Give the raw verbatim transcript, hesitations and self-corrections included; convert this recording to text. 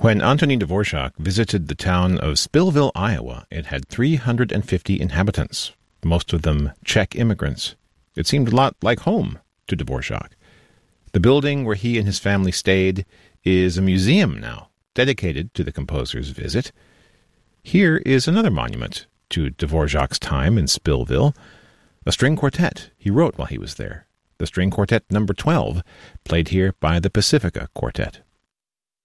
When Antonin Dvorak visited the town of Spillville, Iowa, it had three hundred fifty inhabitants, most of them Czech immigrants. It seemed a lot like home to Dvorak. The building where he and his family stayed is a museum now, dedicated to the composer's visit. Here is another monument to Dvorak's time in Spillville, a string quartet he wrote while he was there. The string quartet number twelve, played here by the Pacifica Quartet.